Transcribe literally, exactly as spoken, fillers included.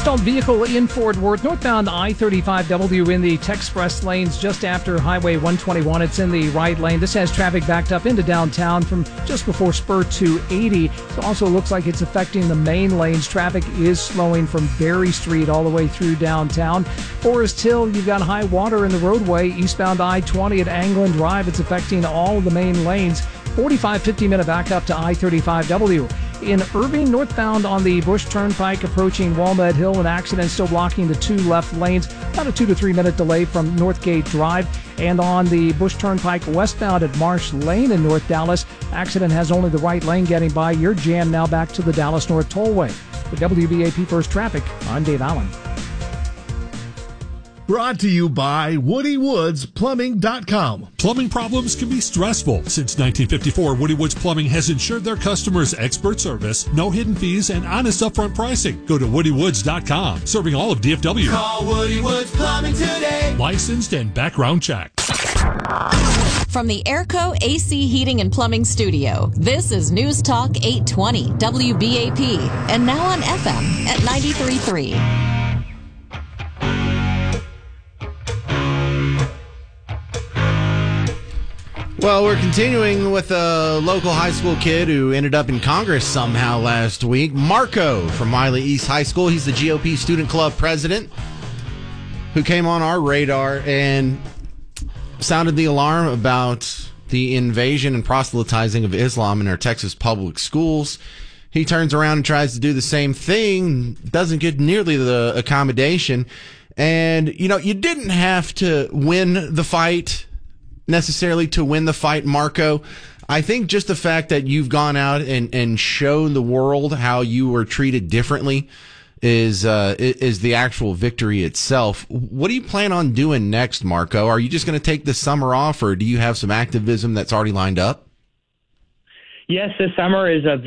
stalled vehicle in Fort Worth, northbound I thirty-five W in the Texpress lanes just after Highway one twenty-one. It's in the right lane. This has traffic backed up into downtown from just before Spur two eighty. It also looks like it's affecting the main lanes. Traffic is slowing from Berry Street all the way through downtown. Forest Hill, you've got high water in the roadway. Eastbound I twenty at Anglin Drive, it's affecting all of the main lanes. forty-five, fifty minute backup to I thirty-five W. In Irving, northbound on the Bush Turnpike approaching Walnut Hill, an accident still blocking the two left lanes. About a two to three minute delay from Northgate Drive. And on the Bush Turnpike westbound at Marsh Lane in North Dallas, accident has only the right lane getting by. You're jammed now back to the Dallas North Tollway. For W B A P First Traffic, I'm Dave Allen. Brought to you by Woody Woods Plumbing dot com. Plumbing problems can be stressful. Since nineteen fifty-four, Woody Woods Plumbing has ensured their customers expert service, no hidden fees, and honest upfront pricing. Go to Woody Woods dot com, serving all of D F W. Call Woody Woods Plumbing today. Licensed and background checked. From the Airco A C Heating and Plumbing Studio, this is News Talk eight twenty W B A P, and now on F M at ninety-three point three. Well, we're continuing with a local high school kid who ended up in Congress somehow last week. Marco from Miley East High School. He's the G O P Student Club president who came on our radar and sounded the alarm about the invasion and proselytizing of Islam in our Texas public schools. He turns around and tries to do the same thing, doesn't get nearly the accommodation. And, you know, you didn't have to win the fight necessarily to win the fight, Marco. I think just the fact that you've gone out and, and shown the world how you were treated differently is uh, is the actual victory itself. What do you plan on doing next, Marco? Are you just going to take the summer off, or do you have some activism that's already lined up? Yes, this summer is a